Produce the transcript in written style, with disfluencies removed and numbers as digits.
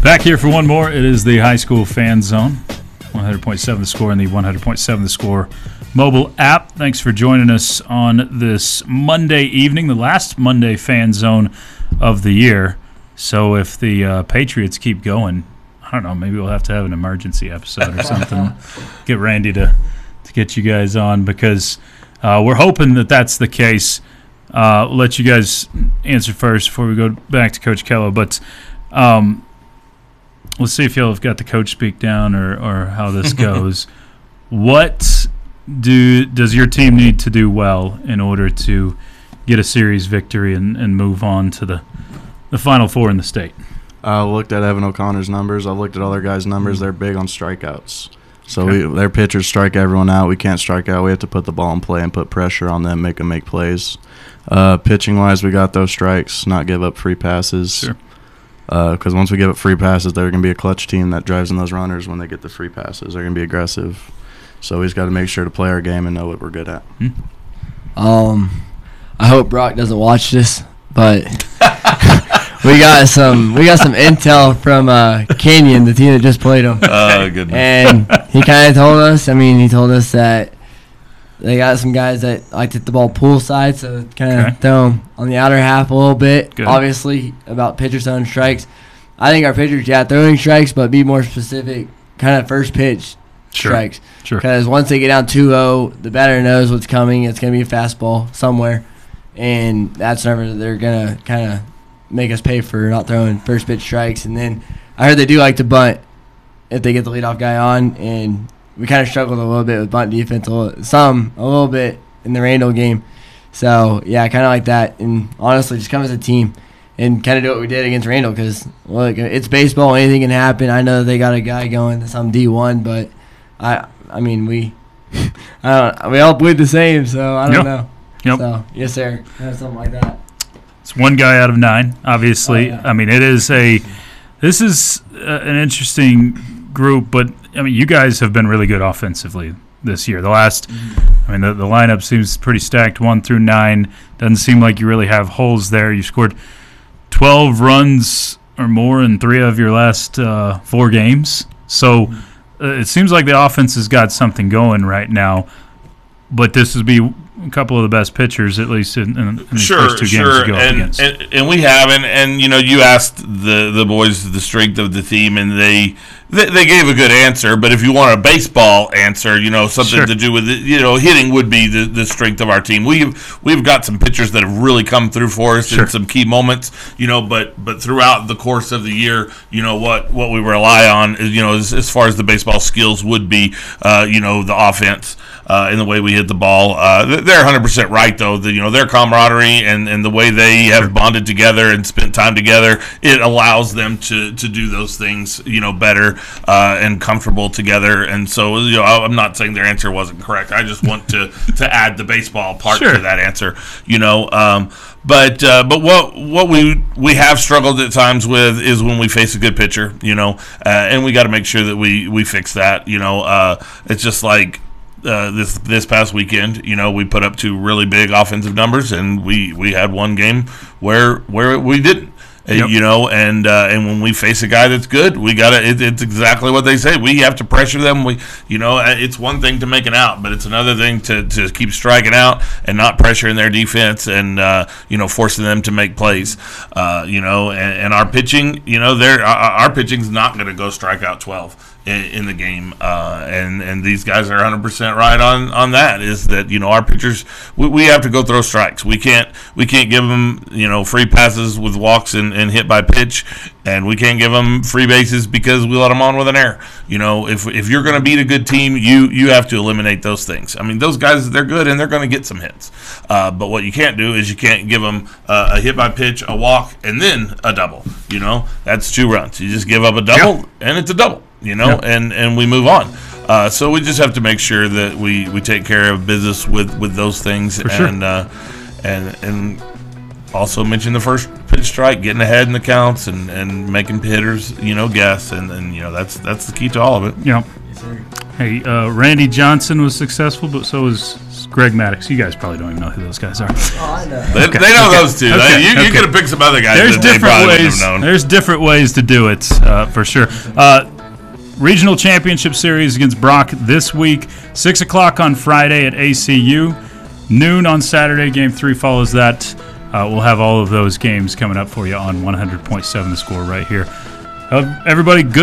Back here for one more. It is the High School Fan Zone, 100.7 The Score and the 100.7 The Score mobile app. Thanks for joining us on this Monday evening, the last Monday Fan Zone of the year. So if the Patriots keep going, I don't know, maybe we'll have to have an emergency episode or something. Get Randy to get you guys on, because we're hoping that that's the case. We'll let you guys answer first before we go back to Coach Kello. But let's see if y'all have got the coach speak down or how this goes. What does your team need to do well in order to get a series victory and move on to the Final Four in the state? I looked at Evan O'Connor's numbers. I looked at other guys' numbers. They're big on strikeouts. So their pitchers strike everyone out. We can't strike out. We have to put the ball in play and put pressure on them, make them make plays. Pitching-wise, we got those strikes, not give up free passes. Sure. Because once we give up free passes, they're going to be a clutch team that drives in those runners when they get the free passes. They're going to be aggressive. So we just got to make sure to play our game and know what we're good at. I hope Brock doesn't watch this, but we got some intel from Canyon, the team that just played them. Oh, goodness. And he kind of told us, he told us that they got some guys that like to hit the ball poolside, so kind of throw them on the outer half a little bit. Good. Obviously, about pitchers throwing strikes. I think our pitchers, throwing strikes, but be more specific, kind of first pitch strikes. Sure. Because once they get down 2-0, the batter knows what's coming. It's going to be a fastball somewhere, and that's whenever they're going to kind of make us pay for not throwing first pitch strikes. And then I heard they do like to bunt if they get the leadoff guy on, and we kind of struggled a little bit with bunt defense, a little bit in the Randall game. So, kind of like that. And honestly, just come as a team and kind of do what we did against Randall, because, look, it's baseball. Anything can happen. I know they got a guy going to some D1, but, we all bleed the same, so I don't know. Yep. So, yes, sir. Something like that. It's one guy out of 9, obviously. Oh, yeah. This is an interesting group, but you guys have been really good offensively this year. The lineup seems pretty stacked 1 through 9. Doesn't seem like you really have holes there. You scored 12 runs or more in 3 of your last 4 games. So it seems like the offense has got something going right now. But this would be a couple of the best pitchers, at least in the first 2 games to go up against. And we have, and you asked the boys the strength of the team, and they gave a good answer. But if you want a baseball answer, something to do with hitting would be the strength of our team. We've got some pitchers that have really come through for us in some key moments, but throughout the course of the year, what we rely on is, as far as the baseball skills would be, the offense. In the way we hit the ball. They're 100% right, though. Their camaraderie and the way they have bonded together and spent time together, it allows them to do those things, better and comfortable together. And so, I'm not saying their answer wasn't correct. I just want to add the baseball part to that answer, But what we have struggled at times with is when we face a good pitcher, and we got to make sure that we fix that. It's just like this past weekend, we put up 2 really big offensive numbers, and we had one game where we didn't. Yep. And when we face a guy that's good, we gotta. It's exactly what they say. We have to pressure them. It's one thing to make an out, but it's another thing to keep striking out and not pressuring their defense and forcing them to make plays. And our pitching, our pitching's not going to go strike out 12 in the game, and these guys are 100% right on that. Is that our pitchers, we have to go throw strikes. We can't give them free passes with walks and hit by pitch, and we can't give them free bases because we let them on with an error. If you're going to beat a good team, you have to eliminate those things. Those guys, they're good and they're going to get some hits, but what you can't do is you can't give them a hit by pitch, a walk, and then a double. That's 2 runs. You just give up a double and it's a double. And we move on. So we just have to make sure that we take care of business with those things. For sure. And also mention the first pitch strike, getting ahead in the counts and making hitters, guess. And that's the key to all of it. Yeah. Yes, sir. Hey, Randy Johnson was successful, but so was Greg Maddox. You guys probably don't even know who those guys are. Oh, I know. They know those two. You could have picked some other guys. There's that they different probably wouldn't ways. have known. There's different ways to do it, for sure. Regional Championship Series against Brock this week, 6 o'clock on Friday at ACU, noon on Saturday. Game 3 follows that. We'll have all of those games coming up for you on 100.7 The Score right here. Everybody, good.